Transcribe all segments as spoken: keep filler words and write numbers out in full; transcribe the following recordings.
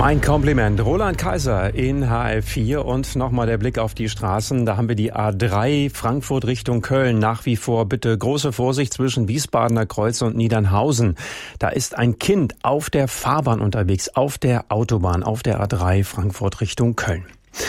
Ein Kompliment. Roland Kaiser in H F vier und nochmal der Blick auf die Straßen. Da haben wir die A drei Frankfurt Richtung Köln. Nach wie vor bitte große Vorsicht zwischen Wiesbadener Kreuz und Niedernhausen. Da ist ein Kind auf der Fahrbahn unterwegs, auf der Autobahn, auf der A drei Frankfurt Richtung Köln.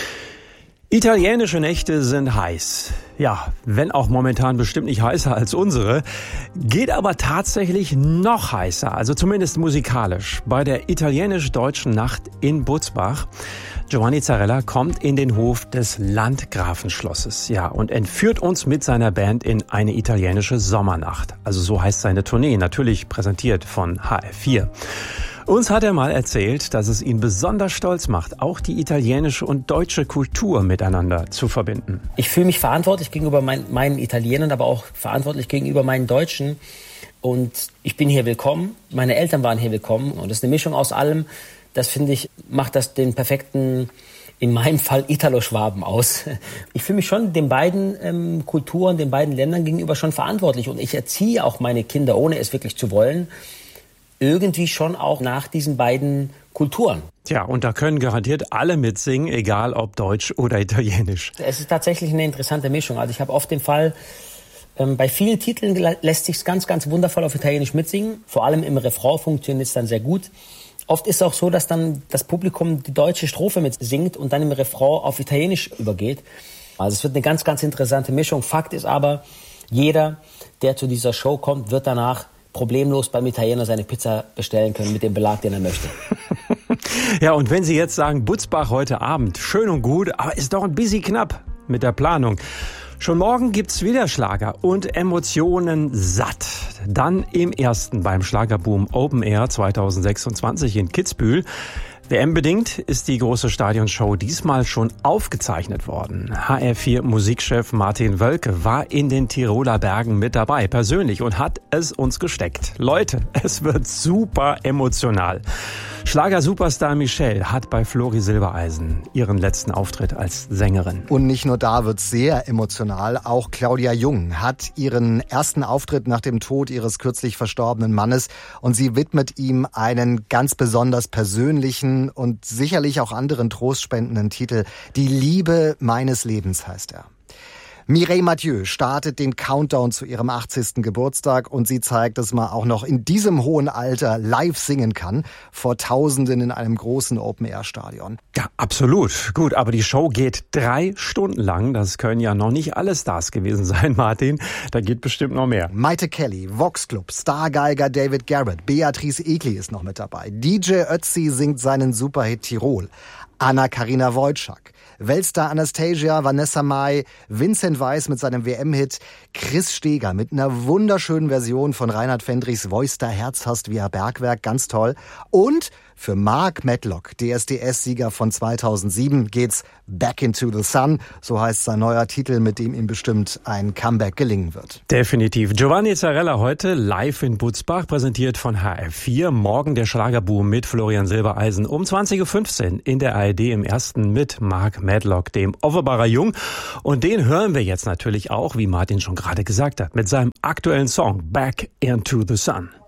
Italienische Nächte sind heiß. Ja, wenn auch momentan bestimmt nicht heißer als unsere, geht aber tatsächlich noch heißer, also zumindest musikalisch, bei der italienisch-deutschen Nacht in Butzbach. Giovanni Zarella kommt in den Hof des Landgrafenschlosses, ja, und entführt uns mit seiner Band in eine italienische Sommernacht. Also so heißt seine Tournee, natürlich präsentiert von H F vier. Uns hat er mal erzählt, dass es ihn besonders stolz macht, auch die italienische und deutsche Kultur miteinander zu verbinden. Ich fühle mich verantwortlich gegenüber mein, meinen Italienern, aber auch verantwortlich gegenüber meinen Deutschen. Und ich bin hier willkommen, meine Eltern waren hier willkommen. Und das ist eine Mischung aus allem. Das, finde ich, macht das den perfekten, in meinem Fall, Italo-Schwaben aus. Ich fühle mich schon den beiden ähm, Kulturen, den beiden Ländern gegenüber schon verantwortlich. Und ich erziehe auch meine Kinder, ohne es wirklich zu wollen, irgendwie schon auch nach diesen beiden Kulturen. Tja, und da können garantiert alle mitsingen, egal ob Deutsch oder Italienisch. Es ist tatsächlich eine interessante Mischung. Also ich habe oft den Fall, ähm, bei vielen Titeln lässt sich ganz, ganz wundervoll auf Italienisch mitsingen. Vor allem im Refrain funktioniert es dann sehr gut. Oft ist es auch so, dass dann das Publikum die deutsche Strophe mitsingt und dann im Refrain auf Italienisch übergeht. Also es wird eine ganz, ganz interessante Mischung. Fakt ist aber, jeder, der zu dieser Show kommt, wird danach problemlos beim Italiener seine Pizza bestellen können mit dem Belag, den er möchte. Ja, und wenn Sie jetzt sagen, Butzbach heute Abend, schön und gut, aber ist doch ein bisschen knapp mit der Planung. Schon morgen gibt's wieder Schlager und Emotionen satt. Dann im ersten beim Schlagerboom Open Air zwanzig sechsundzwanzig in Kitzbühel. W M-bedingt ist die große Stadionshow diesmal schon aufgezeichnet worden. H R vier Musikchef Martin Wölke war in den Tiroler Bergen mit dabei, persönlich, und hat es uns gesteckt. Leute, es wird super emotional. Schlager-Superstar Michelle hat bei Flori Silbereisen ihren letzten Auftritt als Sängerin. Und nicht nur da wird's sehr emotional, auch Claudia Jung hat ihren ersten Auftritt nach dem Tod ihres kürzlich verstorbenen Mannes und sie widmet ihm einen ganz besonders persönlichen und sicherlich auch anderen trostspendenden Titel. Die Liebe meines Lebens heißt er. Mireille Mathieu startet den Countdown zu ihrem achtzigsten Geburtstag und sie zeigt, dass man auch noch in diesem hohen Alter live singen kann, vor Tausenden in einem großen Open-Air-Stadion. Ja, absolut. Gut, aber die Show geht drei Stunden lang. Das können ja noch nicht alle Stars gewesen sein, Martin. Da geht bestimmt noch mehr. Maite Kelly, Vox Club, Stargeiger David Garrett, Beatrice Egli ist noch mit dabei. D J Ötzi singt seinen Superhit Tirol. Anna-Karina Wojcik, Weltstar Anastasia, Vanessa Mai, Vincent Weiss mit seinem W M-Hit, Chris Steger mit einer wunderschönen Version von Reinhard Fendrichs Voice da Herzhast via Bergwerk, ganz toll. Und für Mark Medlock, D S D S-Sieger von zweitausendsieben, geht's Back into the Sun. So heißt sein neuer Titel, mit dem ihm bestimmt ein Comeback gelingen wird. Definitiv. Giovanni Zarella heute live in Butzbach, präsentiert von H F vier. Morgen der Schlagerboom mit Florian Silbereisen um zwanzig Uhr fünfzehn in der A R D im ersten mit Mark Medlock, dem Offenbarer Jung. Und den hören wir jetzt natürlich auch, wie Martin schon gerade gesagt hat, mit seinem aktuellen Song Back into the Sun.